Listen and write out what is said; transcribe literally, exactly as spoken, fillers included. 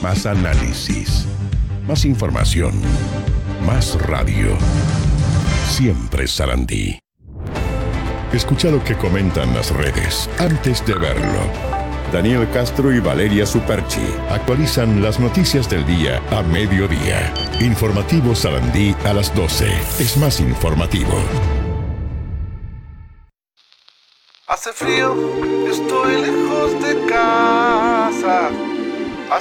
Más análisis, más información, más radio. Siempre Sarandí. Escucha lo que comentan las redes antes de verlo. Daniel Castro y Valeria Superchi actualizan las noticias del día a mediodía. Informativo Sarandí a las doce. Es más informativo. Hace frío, estoy lejos de casa.